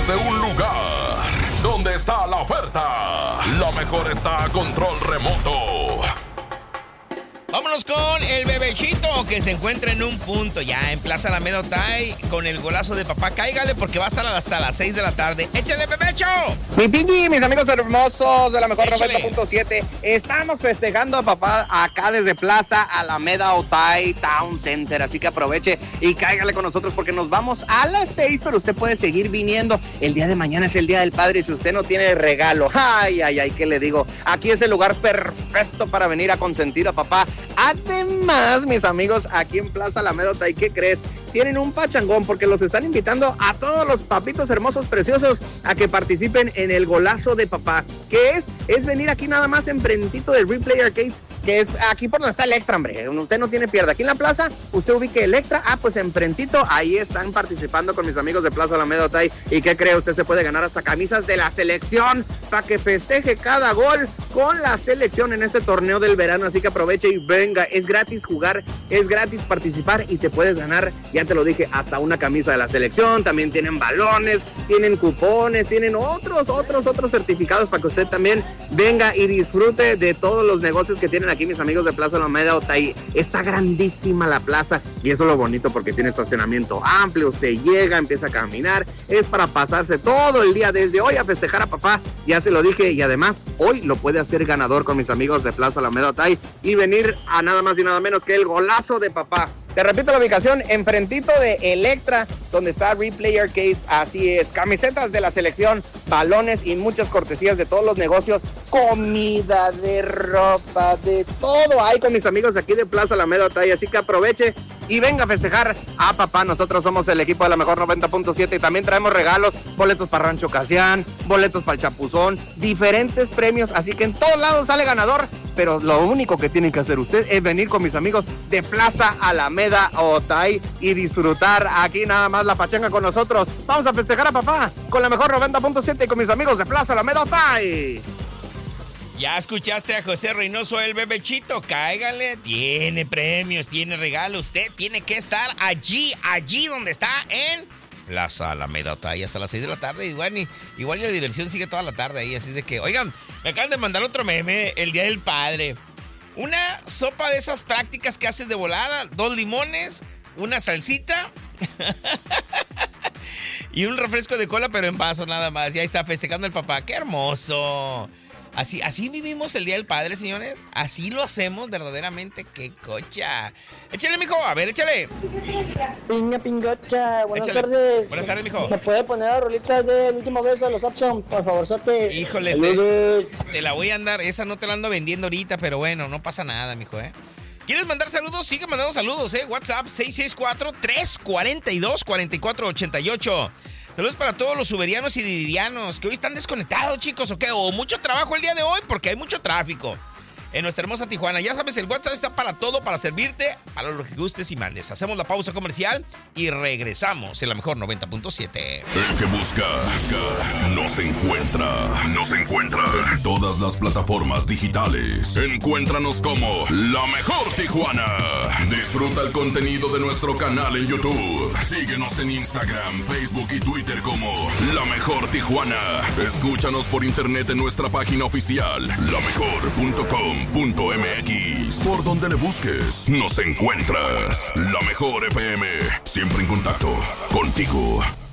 de un lugar donde está la oferta. La mejor está a control remoto. Vámonos con el bebechito que se encuentra en un punto ya en Plaza Alameda Otay con el golazo de papá. Cáigale porque va a estar hasta las 6 de la tarde. ¡Échale, bebecho! Mi Pinky, mis amigos hermosos de la mejor Échale. 90.7, estamos festejando a papá acá desde Plaza Alameda Otay Town Center, así que aproveche y cáigale con nosotros porque nos vamos a las 6, pero usted puede seguir viniendo. El día de mañana es el Día del Padre y si usted no tiene regalo, ay, ¿qué le digo? Aquí es el lugar perfecto para venir a consentir a papá. Además, mis amigos, aquí en Plaza Alameda Otay, ¿qué crees? Tienen un pachangón porque los están invitando a todos los papitos hermosos, preciosos, a que participen en el golazo de papá. ¿Qué es? Es venir aquí nada más enfrentito del Replay Arcades, que es aquí por donde está Electra, hombre. Usted no tiene pierde. Aquí en la plaza, usted ubique Electra. Pues enfrentito, ahí están participando con mis amigos de Plaza Alameda Otay. ¿Y qué cree? Usted se puede ganar hasta camisas de la selección para que festeje cada gol con la selección en este torneo del verano. Así que aproveche y venga. Es gratis jugar, es gratis participar y te puedes ganar, ya te lo dije, hasta una camisa de la selección. También tienen balones, tienen cupones, tienen otros certificados para que usted también venga y disfrute de todos los negocios que tienen aquí mis amigos de Plaza Alameda Otay. Está grandísima la plaza y eso es lo bonito porque tiene estacionamiento amplio. Usted llega, empieza a caminar, es para pasarse todo el día desde hoy a festejar a papá, ya se lo dije, y además hoy lo puede hacer ganador con mis amigos de Plaza Alameda Otay y venir a nada más y nada menos que el golazo de papá. Te repito la ubicación, enfrentito de Electra, donde está Replay Arcades. Así es, camisetas de la selección, balones y muchas cortesías de todos los negocios, comida, de ropa, de todo hay con mis amigos aquí de Plaza Alameda Otay. Así que aproveche y venga a festejar a papá. Nosotros somos el equipo de la mejor 90.7 y también traemos regalos, boletos para Rancho Casián, boletos para el Chapuzón, diferentes premios. Así que en todos lados sale ganador, pero lo único que tienen que hacer usted es venir con mis amigos de Plaza Alameda Otay y disfrutar aquí nada más la pachanga con nosotros. Vamos a festejar a papá con la mejor 90.7 y con mis amigos de Plaza Alameda Otay. Ya escuchaste a José Reynoso, el bebechito. Cáigale, tiene premios, tiene regalos. Usted tiene que estar allí donde está en Plaza Alameda Otay hasta las 6 de la tarde. Igual la diversión sigue toda la tarde ahí. Así de que, oigan, me acaban de mandar otro meme, el Día del Padre. Una sopa de esas prácticas que haces de volada, 2 limones, una salsita y un refresco de cola, pero en vaso nada más. Y ahí está festejando el papá. ¡Qué hermoso! Así vivimos el Día del Padre, señores. Así lo hacemos verdaderamente. ¡Qué cocha! Échale, mijo. A ver, échale. Piña pingocha. Buenas Échale. tardes. Buenas tardes, mijo. ¿Me puede poner a rolitas del último beso de los Option? Por favor, sote. Híjole, te la voy a andar. Esa no te la ando vendiendo ahorita, pero bueno, no pasa nada, mijo, ¿eh? ¿Quieres mandar saludos? Sigue mandando saludos, ¿eh? WhatsApp 664-342-4488. Saludos para todos los uberianos y didianos que hoy están desconectados, chicos, ¿o qué? O mucho trabajo el día de hoy porque hay mucho tráfico en nuestra hermosa Tijuana. Ya sabes, el WhatsApp está para todo, para servirte a lo que gustes y mandes. Hacemos la pausa comercial y regresamos en la mejor 90.7. El que busca, nos encuentra. En todas las plataformas digitales. Encuéntranos como La Mejor Tijuana. Disfruta el contenido de nuestro canal en YouTube. Síguenos en Instagram, Facebook y Twitter como La Mejor Tijuana. Escúchanos por internet en nuestra página oficial, lamejor.com.mx. Por donde le busques, nos encuentras. La Mejor FM, siempre en contacto contigo.